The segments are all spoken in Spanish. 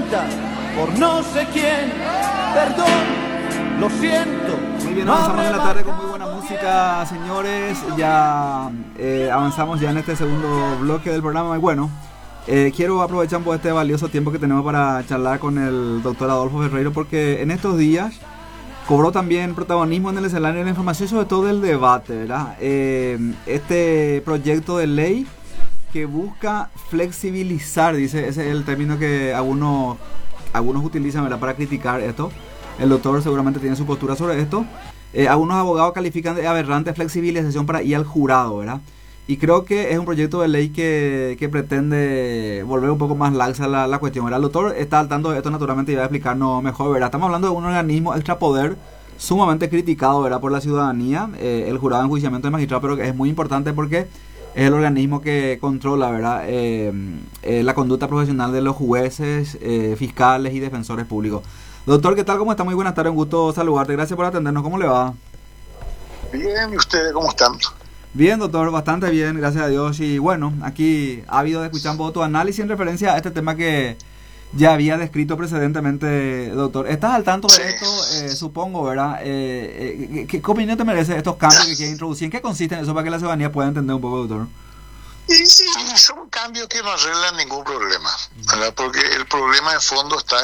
cuenta por no sé quién. Perdón, lo siento. Muy bien, avanzamos en la tarde con muy buena música, señores. Ya avanzamos ya en este segundo bloque del programa. Y bueno, quiero aprovechar por este valioso tiempo que tenemos para charlar con el doctor Adolfo Ferreiro, porque en estos días cobró también protagonismo en el escenario de la información, sobre todo del debate, ¿verdad? Este proyecto de ley que busca flexibilizar, dice, ese es el término que algunos utilizan, ¿verdad?, para criticar esto. El doctor seguramente tiene su postura sobre esto. Algunos abogados califican de aberrante flexibilización para ir al jurado, ¿verdad? Y creo que es un proyecto de ley que pretende volver un poco más laxa la cuestión, ¿verdad? El doctor está al tanto de esto, naturalmente, y va a explicarnos mejor, ¿verdad? Estamos hablando de un organismo extrapoder sumamente criticado, ¿verdad?, por la ciudadanía, el jurado de enjuiciamiento de magistrados, pero que es muy importante porque es el organismo que controla, ¿verdad?, la conducta profesional de los jueces, fiscales y defensores públicos. Doctor, ¿qué tal? ¿Cómo está? Muy buenas tardes, un gusto saludarte. Gracias por atendernos. ¿Cómo le va? Bien, ¿y ustedes cómo están? Bien, doctor, bastante bien, gracias a Dios. Y bueno, aquí ha habido de escuchar un poco tu análisis en referencia a este tema que ya había descrito precedentemente, doctor. ¿Estás al tanto de esto? Supongo, ¿verdad? ¿Qué opinión te merece estos cambios que quieren introducir? ¿En qué consisten eso para que la ciudadanía pueda entender un poco, doctor? Y sí, son cambios que no arreglan ningún problema, ¿verdad? Porque el problema de fondo está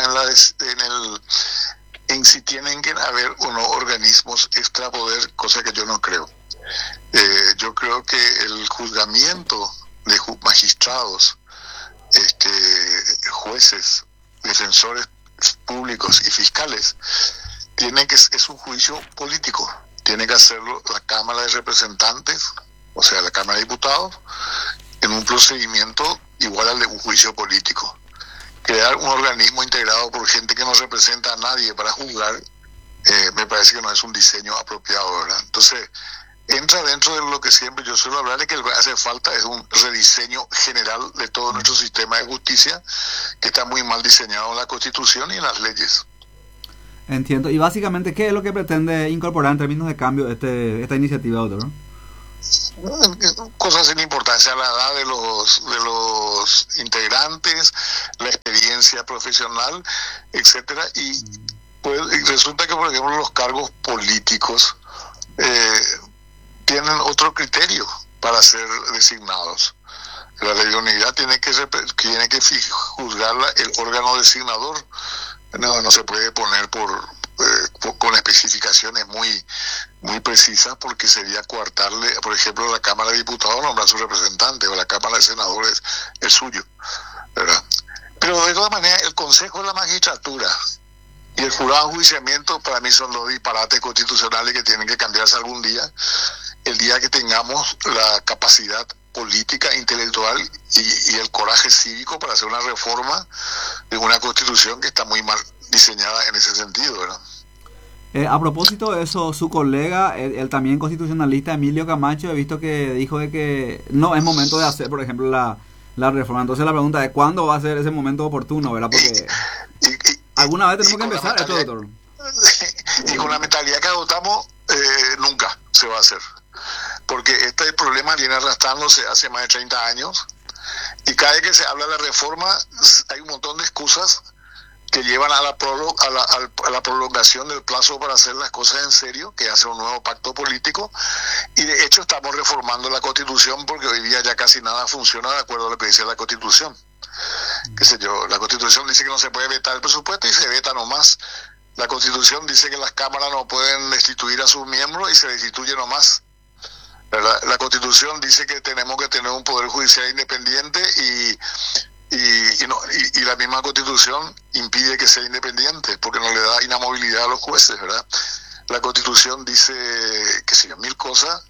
en si tienen que haber unos organismos extrapoder, cosa que yo no creo. Yo creo que el juzgamiento de magistrados, jueces, defensores públicos y fiscales es un juicio político. Tiene que hacerlo la Cámara de Representantes, o sea, la Cámara de Diputados, en un procedimiento igual al de un juicio político. Crear un organismo integrado por gente que no representa a nadie para juzgar, me parece que no es un diseño apropiado, ¿verdad? Entonces, entra dentro de lo que siempre yo suelo hablar, de que hace falta es un rediseño general de todo nuestro sistema de justicia, que está muy mal diseñado en la Constitución y en las leyes. Entiendo. Y básicamente, ¿qué es lo que pretende incorporar en términos de cambio esta iniciativa, doctor? Cosas sin importancia, la edad de los integrantes, la experiencia profesional, etcétera, y resulta que, por ejemplo, los cargos políticos tienen otro criterio para ser designados. La ley de unidad tiene que juzgarla el órgano designador. No se puede poner con especificaciones muy precisas, porque sería coartarle, por ejemplo, la Cámara de Diputados nombrar a su representante, o la Cámara de Senadores el suyo, ¿verdad? Pero de todas maneras, el Consejo de la Magistratura y el Jurado de Enjuiciamiento, para mí, son los disparates constitucionales que tienen que cambiarse algún día, el día que tengamos la capacidad política, intelectual y el coraje cívico para hacer una reforma de una Constitución que está muy mal diseñada en ese sentido, ¿verdad? A propósito de eso, su colega, el también constitucionalista Emilio Camacho, he visto que dijo de que no es momento de hacer, por ejemplo, la reforma. Entonces la pregunta es, ¿cuándo va a ser ese momento oportuno, verdad? Porque alguna vez tenemos que empezar esto, doctor. Y con la mentalidad que adoptamos, nunca se va a hacer. Porque este problema viene arrastrándose hace más de 30 años, y cada vez que se habla de la reforma hay un montón de excusas que llevan a la prolongación del plazo para hacer las cosas en serio, que hace un nuevo pacto político. Y de hecho estamos reformando la Constitución, porque hoy día ya casi nada funciona de acuerdo a lo que dice la Constitución. Qué sé yo, la Constitución dice que no se puede vetar el presupuesto y se veta nomás. La Constitución dice que las cámaras no pueden destituir a sus miembros y se destituye nomás. La Constitución dice que tenemos que tener un poder judicial independiente y la misma Constitución impide que sea independiente, porque no le da inamovilidad a los jueces, ¿verdad? La Constitución dice, qué sé yo, mil cosas.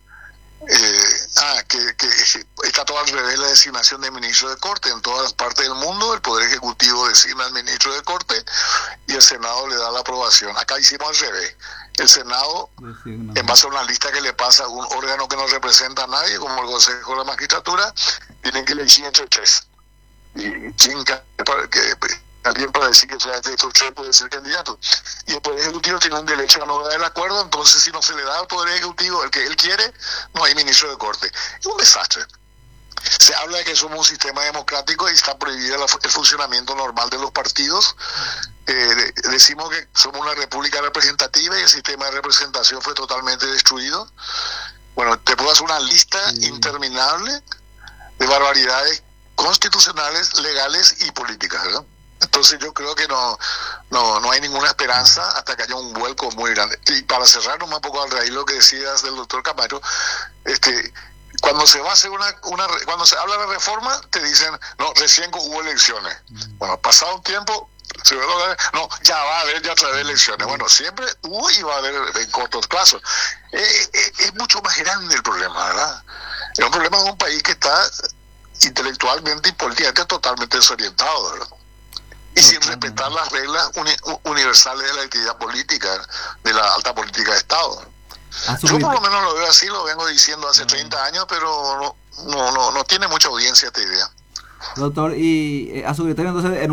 Que está todo al revés la designación de ministro de corte. En todas las partes del mundo el Poder Ejecutivo designa al ministro de corte y el Senado le da la aprobación. Acá hicimos al revés. El Senado, en base a una lista que le pasa a un órgano que no representa a nadie, como el Consejo de la Magistratura, tienen que elegir entre tres. Y chinga, alguien para decir que sea de estos tres puede ser candidato. Y el Poder Ejecutivo tiene un derecho a no dar el acuerdo. Entonces, si no se le da al Poder Ejecutivo el que él quiere, no hay ministro de corte. Es un desastre. Se habla de que somos un sistema democrático y está prohibido el funcionamiento normal de los partidos. Decimos que somos una república representativa y el sistema de representación fue totalmente destruido. Bueno, te puedo hacer una lista interminable de barbaridades constitucionales, legales y políticas, ¿verdad? Entonces yo creo que no hay ninguna esperanza hasta que haya un vuelco muy grande. Y para cerrar un poco al raíz lo que decías del doctor Camacho, cuando se va a hacer cuando se habla de reforma, te dicen, no, recién hubo elecciones. Bueno, pasado un tiempo, ya va a haber ya otra vez elecciones. Bueno, siempre hubo y va a haber en cortos plazos. Es mucho más grande el problema, ¿verdad? Es un problema de un país que está intelectualmente y políticamente totalmente desorientado, ¿verdad? Y sin respetar las reglas universales de la actividad política, de la alta política de Estado. Yo por lo menos lo veo así, lo vengo diciendo hace 30 años, pero no tiene mucha audiencia esta idea. Doctor, y a su criterio, entonces, en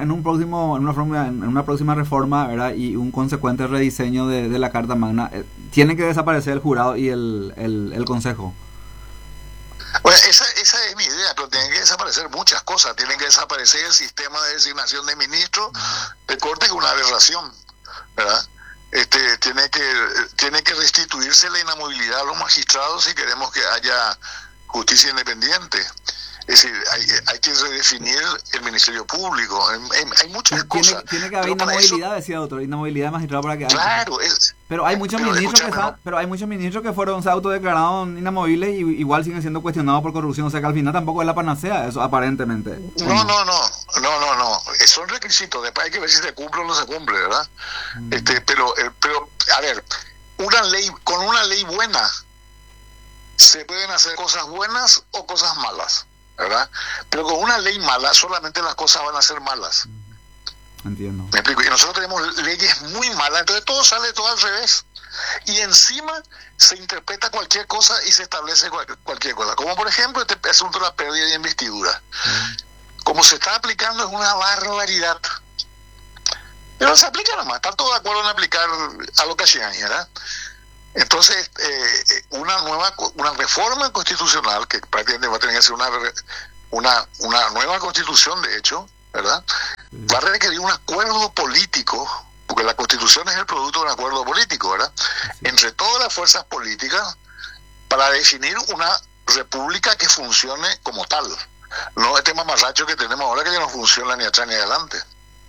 una próxima reforma, ¿verdad? Y un consecuente rediseño de la Carta Magna, ¿tiene que desaparecer el jurado y el Consejo? Bueno, esa es mi idea, pero tienen que desaparecer muchas cosas. Tienen que desaparecer el sistema de designación de ministros de corte, que es una aberración, ¿verdad? Tiene que restituirse la inamovilidad a los magistrados si queremos que haya justicia independiente. Es decir, hay que redefinir el Ministerio Público. Hay muchas cosas. Tiene que haber inamovilidad, decía doctor, inamovilidad de magistrado para que haya. Claro, pero hay muchos ministros que fueron, se autodeclararon inamovibles y igual siguen siendo cuestionados por corrupción. O sea que al final tampoco es la panacea, eso aparentemente. No. Son requisitos. Después hay que ver si se cumple o no se cumple, ¿verdad? Pero a ver, con una ley buena se pueden hacer cosas buenas o cosas malas, ¿verdad? Pero con una ley mala solamente las cosas van a ser malas. Entiendo. ¿Me explico? Y nosotros tenemos leyes muy malas, entonces todo sale todo al revés. Y encima se interpreta cualquier cosa y se establece cualquier cosa. Como por ejemplo este asunto de la pérdida de investidura. Como se está aplicando es una barbaridad. Pero se aplica nomás, están todos de acuerdo en aplicar a lo que hacían, ¿verdad? Entonces, una reforma constitucional, que prácticamente va a tener que ser una nueva constitución, de hecho, ¿verdad? Va a requerir un acuerdo político, porque la constitución es el producto de un acuerdo político, ¿verdad? Entre todas las fuerzas políticas, para definir una república que funcione como tal. No este mamarracho que tenemos ahora que ya no funciona ni atrás ni adelante.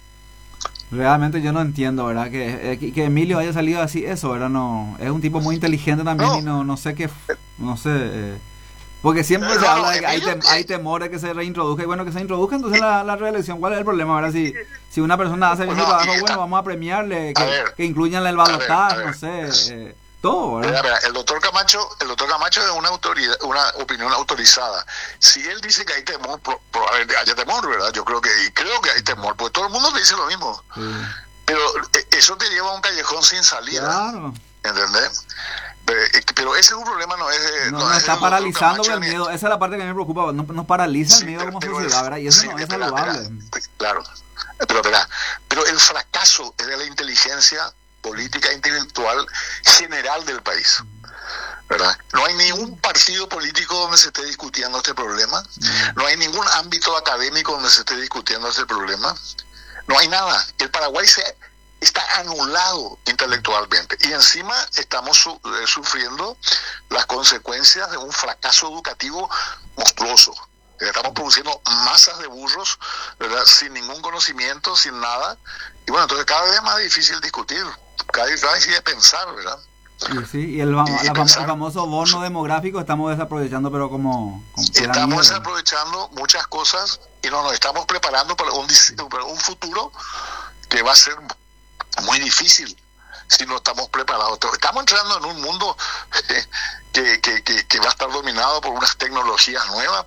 Realmente yo no entiendo, ¿verdad? Que Emilio haya salido así, eso, ¿verdad? No, es un tipo muy inteligente también y no sé qué, no sé, porque siempre se habla de que hay temores que se reintroduzca, y bueno, que se introduzca entonces la reelección. ¿Cuál es el problema, verdad? Si una persona hace bien su trabajo, bueno, vamos a premiarle, que incluyan el balotaje, no sé, todo, ¿verdad? El doctor Camacho es una autoridad, una opinión autorizada. Si él dice que hay temor, probablemente haya temor, ¿verdad? Yo creo que hay temor, porque todo el mundo te dice lo mismo. Sí. Pero eso te lleva a un callejón sin salida. Claro. ¿Entendés? Pero ese es un problema, no está paralizando el miedo. Esa es la parte que a mí me preocupa. Nos paraliza el miedo como sociedad, ¿verdad? Y eso no es saludable. Claro. Pero el fracaso es de la inteligencia política e intelectual general del país, ¿verdad? No hay ningún partido político donde se esté discutiendo este problema, no hay ningún ámbito académico donde se esté discutiendo este problema, no hay nada. El Paraguay está anulado intelectualmente y encima estamos sufriendo las consecuencias de un fracaso educativo monstruoso. Estamos produciendo masas de burros, ¿verdad? Sin ningún conocimiento, sin nada. Y bueno, entonces cada vez es más difícil discutir, cada vez más difícil pensar, ¿verdad? Y el famoso bono demográfico estamos desaprovechando, pero estamos desaprovechando muchas cosas y nos estamos preparando para un futuro que va a ser muy difícil si no estamos preparados. Estamos entrando en un mundo que va a estar dominado por unas tecnologías nuevas,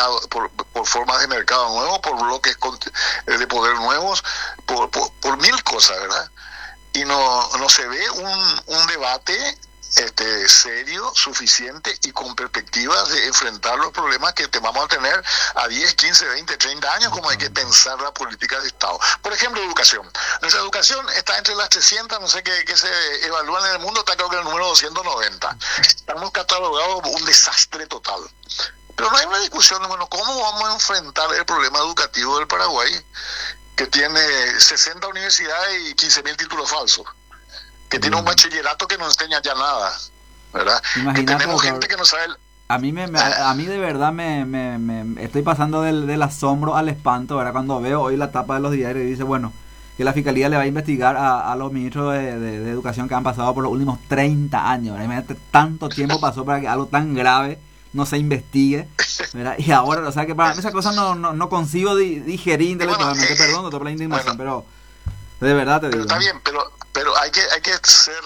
por formas de mercado nuevos, por bloques de poder nuevos, por mil cosas, ¿verdad? Y no se ve un debate serio, suficiente y con perspectivas de enfrentar los problemas que vamos a tener a 10, 15, 20, 30 años, como hay que pensar la política de Estado. Por ejemplo, educación. Nuestra educación está entre las 300, no sé qué se evalúan en el mundo, está creo que el número 290. Estamos catalogados como un desastre total. Pero no hay una discusión de, bueno, ¿cómo vamos a enfrentar el problema educativo del Paraguay, que tiene 60 universidades y 15.000 títulos falsos? Que tiene un bachillerato que no enseña ya nada, ¿verdad? Imagínate, que tenemos doctor, gente que no sabe... A mí a mí de verdad me estoy pasando del asombro al espanto, ¿verdad? Cuando veo hoy la tapa de los diarios y dice, bueno, que la Fiscalía le va a investigar a los ministros de Educación que han pasado por los últimos 30 años, ¿verdad? Imagínate, tanto tiempo pasó para que algo tan grave no se investigue, ¿verdad? Y ahora, o sea, que para mí esa cosa no consigo digerir intelectualmente, perdón, doctor, por la indignación, bueno, pero de verdad te digo. Pero está bien, pero hay que ser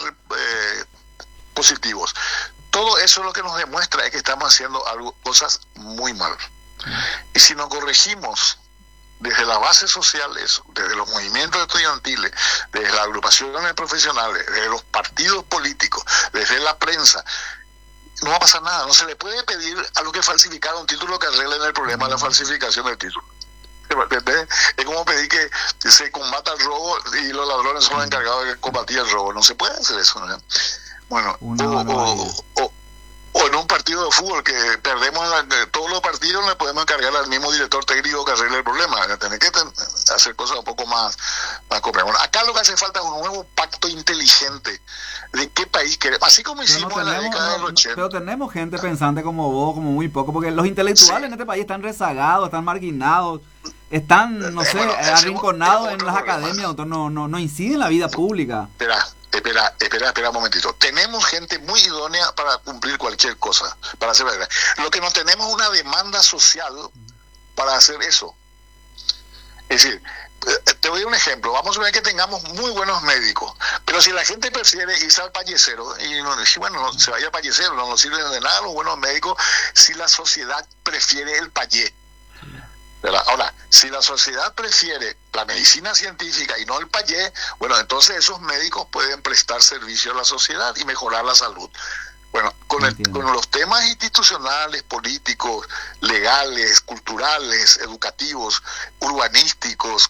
positivos. Todo eso lo que nos demuestra es que estamos haciendo cosas muy mal. Y si nos corregimos desde la base social, eso, desde los movimientos estudiantiles, desde las agrupaciones profesionales, desde los partidos políticos, desde la prensa, no va a pasar nada. No se le puede pedir a los que falsificaron un título que arreglen el problema de la falsificación del título. Es como pedir que se combata el robo y los ladrones son los encargados de combatir el robo. No se puede hacer eso, ¿no? Bueno, o en un partido de fútbol que perdemos todos los partidos, le podemos encargar al mismo director técnico que arregle el problema. Tener que hacer cosas un poco más complejas. Bueno, acá lo que hace falta es un nuevo pacto inteligente de qué país queremos, así como hicimos en la década del 80. Pero tenemos gente pensante como vos, como muy poco, porque los intelectuales en este país están rezagados, están marginados, están, no sé, arrinconados en las academias, doctor, no inciden en la vida pública. Espera un momentito. Tenemos gente muy idónea para cumplir cualquier cosa, para hacer verdad. Lo que no tenemos es una demanda social para hacer eso. Es decir, te doy un ejemplo. Vamos a ver que tengamos muy buenos médicos, pero si la gente prefiere irse al payecero, y bueno, se vaya al payecero, no nos sirven de nada los buenos médicos si la sociedad prefiere el payé. Ahora, si la sociedad prefiere la medicina científica y no el payé, bueno, entonces esos médicos pueden prestar servicio a la sociedad y mejorar la salud. Bueno, con los temas institucionales, políticos, legales, culturales, educativos, urbanísticos,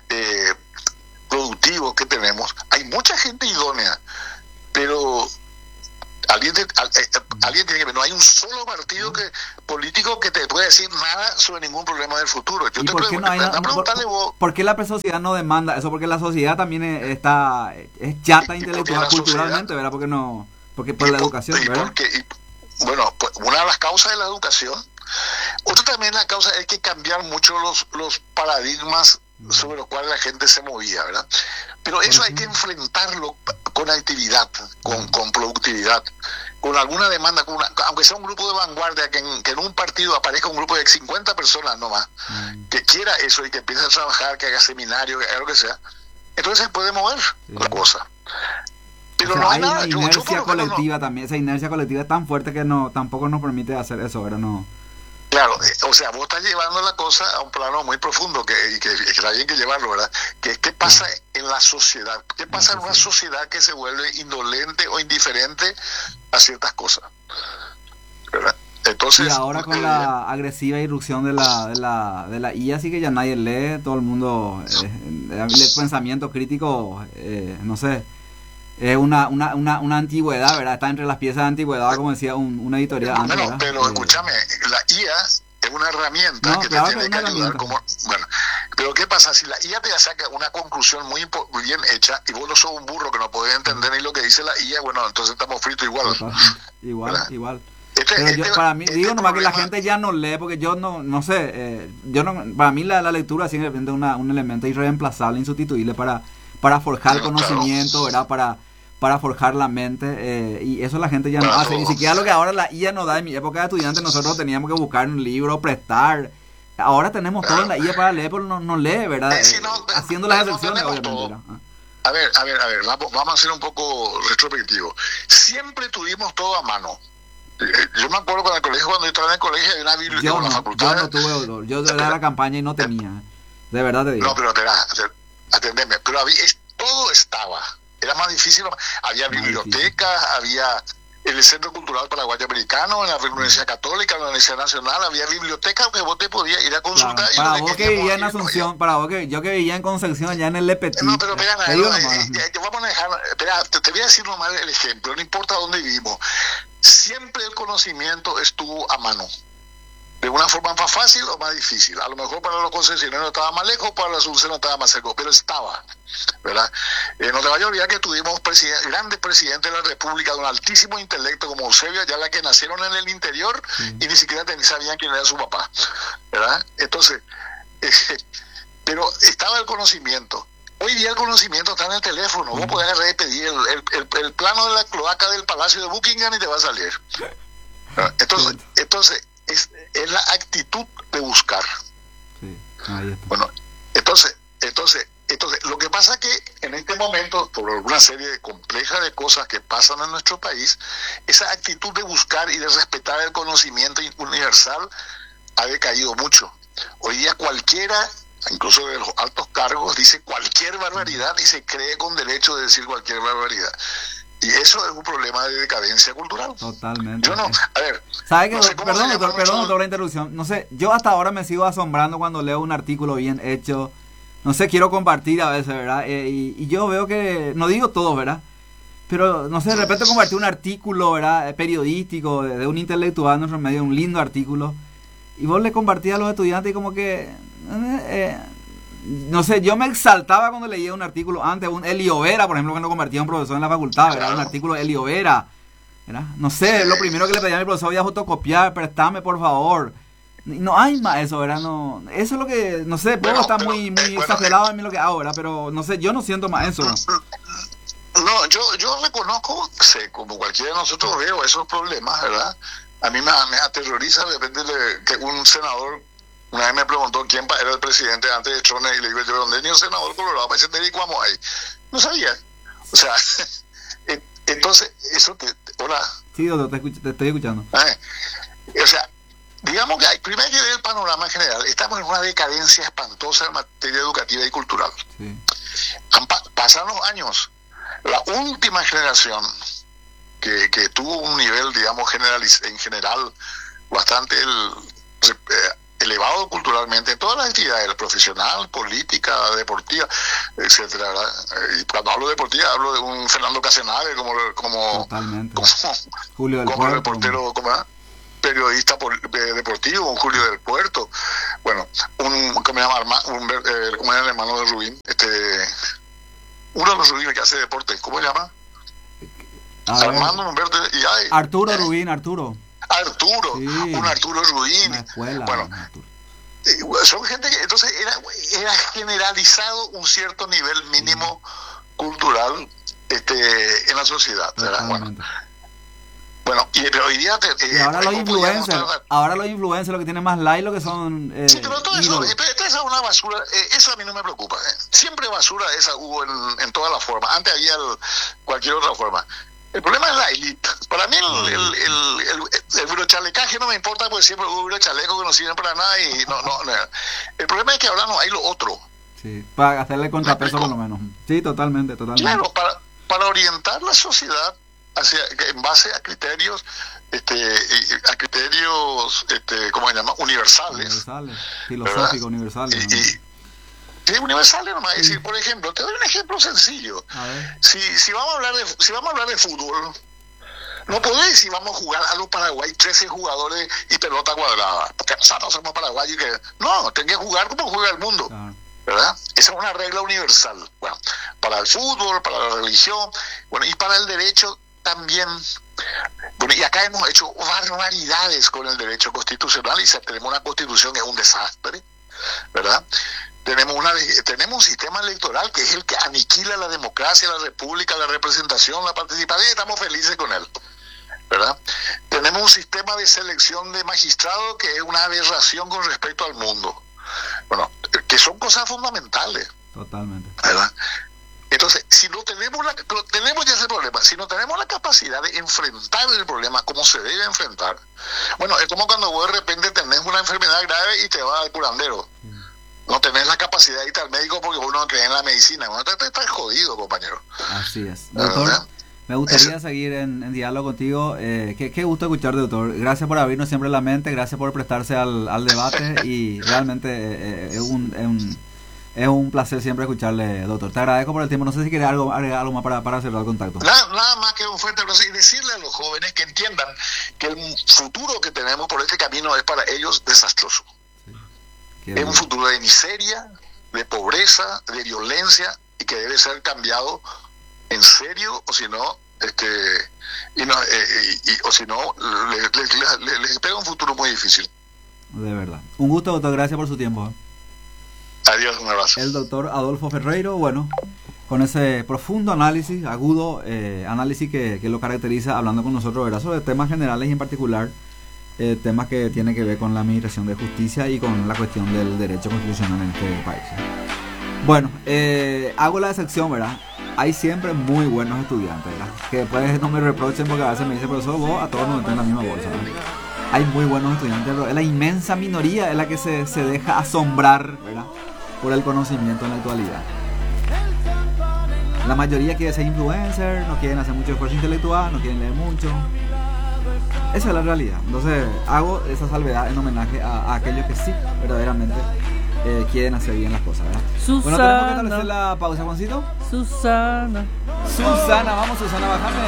productivos que tenemos, hay mucha gente idónea, pero alguien tiene que ver. No hay un solo partido político que te pueda decir nada sobre ningún problema del futuro. Yo te pregunto, ¿por qué la sociedad no demanda eso? Porque la sociedad también es chata intelectual, culturalmente, ¿verdad? Porque por la educación, ¿verdad? Bueno, pues una de las causas de la educación. Otra también la causa es que cambiar mucho los paradigmas sobre los cuales la gente se movía, ¿verdad? Pero eso hay que enfrentarlo con actividad, con productividad, con alguna demanda, aunque sea un grupo de vanguardia, que en un partido aparezca un grupo de 50 personas nomás, que quiera eso y que empiece a trabajar, que haga seminarios, que haga lo que sea, entonces se puede mover la cosa. Pero o sea, no hay nada. una inercia colectiva también, esa inercia colectiva es tan fuerte que tampoco nos permite hacer eso, ¿verdad? No. Claro, o sea, vos estás llevando la cosa a un plano muy profundo que hay que llevarlo, ¿verdad? ¿Qué pasa en la sociedad? ¿Qué pasa en una sociedad que se vuelve indolente o indiferente a ciertas cosas? ¿Verdad? Entonces, y ahora con la agresiva irrupción de la IA, sí que ya nadie lee, todo el mundo, el pensamiento crítico, no sé, es una antigüedad, ¿verdad? Está entre las piezas de antigüedad, como decía una editorial antes, bueno, pero escúchame, la IA es una herramienta que claro te tiene que ayudar como... Bueno, pero ¿qué pasa? Si la IA te saca una conclusión muy bien hecha y vos no sos un burro que no podés entender ni lo que dice la IA, bueno, entonces estamos fritos igual. Pero para mí, digo nomás que la gente ya no lee, porque yo no sé, para mí la lectura sigue siendo un elemento irreemplazable, insustituible para forjar conocimiento, ¿verdad? Para forjar la mente, y eso la gente ya no hace, ni siquiera lo que ahora la IA nos da. En mi época de estudiante nosotros teníamos que buscar un libro, prestar. Ahora tenemos todo en la IA para leer, pero no lee, ¿verdad? Haciendo las excepciones, obviamente. A ver, vamos a ser un poco retrospectivo. Siempre tuvimos todo a mano. Yo me acuerdo cuando yo estaba en el colegio, había una biblioteca en la facultad. Yo no tuve, yo era la campaña y no tenía. De verdad te digo. No, pero atendeme, pero todo estaba. Era más difícil. Había bibliotecas, había el Centro Cultural Paraguayo Americano, en la Universidad Católica, en la Universidad Nacional, había bibliotecas que vos te podías ir a consultar. Claro, para vos que vivía en Asunción, yo que vivía en Concepción, allá en el Lepetit. No, pero espera, vamos a dejar, te voy a decir nomás el ejemplo, no importa dónde vivimos. Siempre el conocimiento estuvo a mano. de una forma más fácil o más difícil. A lo mejor para los concesionarios estaba más lejos, para la Asunción no estaba más cerca, pero estaba, ¿verdad? No te vayas a olvidar que tuvimos grandes presidentes de la República de un altísimo intelecto como Eusebio Ayala, que nacieron en el interior y ni siquiera sabían quién era su papá, ¿verdad? Entonces, pero estaba el conocimiento. Hoy día el conocimiento está en el teléfono. Vos podés agarrar y pedir el plano de la cloaca del Palacio de Buckingham y te va a salir. Entonces es la actitud de buscar. Sí, ahí está. Bueno, entonces, lo que pasa es que en este momento, por una serie de complejas de cosas que pasan en nuestro país, esa actitud de buscar y de respetar el conocimiento universal ha decaído mucho. Hoy día cualquiera, incluso de los altos cargos, dice cualquier barbaridad y se cree con derecho de decir cualquier barbaridad. Y eso es un problema de decadencia cultural. Totalmente. Yo no, a ver. ¿Sabe que? No sé Perdón, doctor, por la interrupción. No sé, yo hasta ahora me sigo asombrando cuando leo un artículo bien hecho. No sé, quiero compartir a veces, ¿verdad? Y yo veo que, no digo todo, ¿verdad? Pero, no sé, de repente compartí un artículo, ¿verdad? Periodístico, de un intelectual en nuestro medio, un lindo artículo. Y vos le compartías a los estudiantes y como que... no sé, yo me exaltaba cuando leía un artículo antes, un Elio Vera, por ejemplo, que no compartía un profesor en la facultad, ¿verdad? Un artículo de Elio Vera, ¿verdad? No sé, lo primero que le pedía a mi profesor era fotocopiar, préstame, por favor. No hay más eso, ¿verdad? No, eso es lo que, no sé, puedo estar muy exagerado en mí lo que hago, ¿verdad? Pero, no sé, yo no siento más eso. No, yo reconozco, como cualquiera de nosotros veo esos problemas, ¿verdad? A mí me aterroriza de repente que un senador una vez me preguntó quién era el presidente antes de Trump y le digo yo, ¿dónde ni un senador colorado? Para decirte, ¿cómo ahí? No sabía. O sea, entonces, eso hola. Sí, doctor, te estoy escuchando. O sea, digamos que primero hay que ver el panorama en general. Estamos en una decadencia espantosa en materia educativa y cultural. Sí. Pasan los años. La última generación que tuvo un nivel, digamos, en general, bastante elevado culturalmente en todas las actividades, profesional, política, deportiva, etcétera, ¿verdad? Y cuando hablo de deportiva hablo de un Fernando Casenave como Julio del como Puerto, reportero, como periodista deportivo, un Julio del Puerto, bueno, ¿cómo se llama? ¿Cómo era el hermano de Rubín? Uno de los Rubines que hace deporte, ¿cómo se llama? Armando Humberto y Arturo Rubín, Arturo, sí, un Arturo Rubín. Bueno, son gente que entonces era generalizado un cierto nivel mínimo cultural en la sociedad, ¿verdad? Bueno, pero hoy día ahora los influencers lo que tienen más like, lo que son sí, pero todo eso, esa es una basura, eso a mí no me preocupa, siempre basura esa hubo en todas las formas, antes había cualquier otra forma. El problema es la élite. Para mí el brochalecaje no me importa, porque siempre hubo brochalecos que no sirven para nada y no. El problema es que ahora no hay lo otro. Sí, para hacerle contrapeso por lo menos. Sí, totalmente. Claro, para orientar la sociedad en base a criterios, ¿cómo se llama? Universales, filosóficos, universales. Sí, universales nomás. Es decir, por ejemplo, te doy un ejemplo sencillo. Si vamos a hablar de fútbol, no podés decir vamos a jugar a los Paraguay 13 jugadores y pelota cuadrada, porque nosotros somos paraguayos no, tenés que jugar como juega el mundo, ¿verdad? Esa es una regla universal. Bueno, para el fútbol, para la religión, bueno, y para el derecho también. Bueno, y acá hemos hecho barbaridades con el derecho constitucional y tenemos una constitución que es un desastre, ¿verdad? Tenemos un sistema electoral que es el que aniquila la democracia, la república, la representación, la participación, y estamos felices con él, ¿verdad? Tenemos un sistema de selección de magistrados que es una aberración con respecto al mundo. Bueno, que son cosas fundamentales. Totalmente. ¿Verdad? Entonces, si no tenemos tenemos ya ese problema, si no tenemos la capacidad de enfrentar el problema como se debe enfrentar, bueno, es como cuando vos de repente tenés una enfermedad grave y te vas al curandero. No tenés la capacidad de ir al médico porque vos no crees en la medicina. Bueno, te estás jodido, compañero. Así es. Doctor, me gustaría seguir en diálogo contigo. Qué gusto escucharte, doctor. Gracias por abrirnos siempre la mente, gracias por prestarse al debate y realmente es Es un placer siempre escucharle, doctor. Te agradezco por el tiempo. No sé si quieres agregar algo más para cerrar el contacto. Nada más que un fuerte abrazo y decirle a los jóvenes que entiendan que el futuro que tenemos por este camino es para ellos desastroso. Sí. Es un futuro de miseria, de pobreza, de violencia, y que debe ser cambiado en serio, o si no, o si no, les pega un futuro muy difícil. De verdad. Un gusto, doctor. Gracias por su tiempo. Adiós, un abrazo. El doctor Adolfo Ferreiro, bueno, con ese profundo análisis, agudo análisis que lo caracteriza, hablando con nosotros, ¿verdad?, sobre temas generales y en particular temas que tienen que ver con la administración de justicia y con la cuestión del derecho constitucional en este país. Bueno, hago la excepción, ¿verdad? Hay siempre muy buenos estudiantes, ¿verdad? Que después no me reprochen porque a veces me dicen, profesor, vos a todos nos meten en la misma bolsa, ¿verdad? Hay muy buenos estudiantes, pero la inmensa minoría es la que se deja asombrar, ¿verdad?, por el conocimiento en la actualidad. La mayoría quiere ser influencer, no quieren hacer mucho esfuerzo intelectual, no quieren leer mucho. Esa es la realidad. Entonces hago esa salvedad en homenaje a aquellos que sí verdaderamente quieren hacer bien las cosas, ¿verdad? Susana. Bueno, tenemos que establecer la pausa, Juancito. Susana, vamos Susana, bajame.